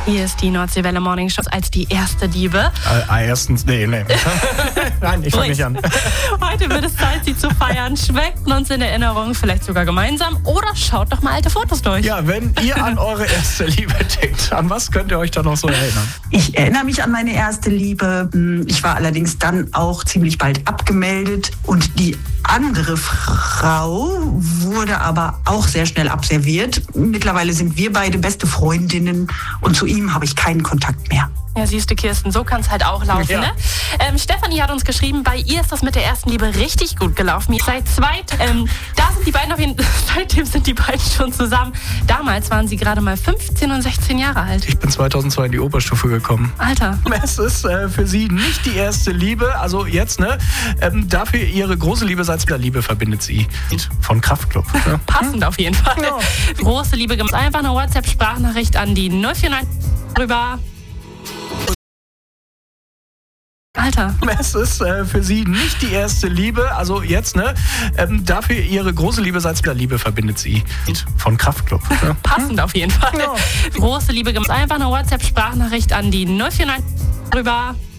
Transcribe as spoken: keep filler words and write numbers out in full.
Hier ist die Nordseewelle Morning Show als die erste Liebe. Äh, erstens, nee, nee. Nein, ich fange nicht an. Heute wird es Zeit, sie zu feiern. Schwelgt uns in Erinnerung, vielleicht sogar gemeinsam. Oder schaut doch mal alte Fotos durch. Ja, wenn ihr an eure erste Liebe denkt, an was könnt ihr euch da noch so erinnern? Ich erinnere mich an meine erste Liebe. Ich war allerdings dann auch ziemlich bald abgemeldet. Und die andere Frau wurde aber auch sehr schnell abserviert. Mittlerweile sind wir beide beste Freundinnen und zu ihm habe ich keinen Kontakt mehr. Ja, siehst du, Kirsten, so kann es halt auch laufen, ja. ne? Ähm, Stefanie hat uns geschrieben, bei ihr ist das mit der ersten Liebe richtig gut gelaufen. Ihr seid zweit, ähm, da sind die beiden auf jeden Fall, seitdem sind die beiden schon zusammen. Damals waren sie gerade mal fünfzehn und sechzehn Jahre alt. Ich bin zweitausendzwei in die Oberstufe gekommen. Alter. Es ist äh, für sie nicht die erste Liebe, also jetzt, ne? Ähm, dafür ihre große Liebe seit der Liebe verbindet sie. Von Kraftklub. Ja. Passend auf jeden Fall. Ja. Große Liebe, einfach eine WhatsApp-Sprachnachricht an die null vier neun rüber. Alter. Es ist äh, für sie nicht die erste Liebe, also jetzt, ne? Ähm, dafür ihre große Liebe seit der Liebe verbindet sie. Von Kraftklub. Ja. Passend auf jeden Fall. Ja. Große Liebe, einfach eine WhatsApp-Sprachnachricht an die null vier neun rüber.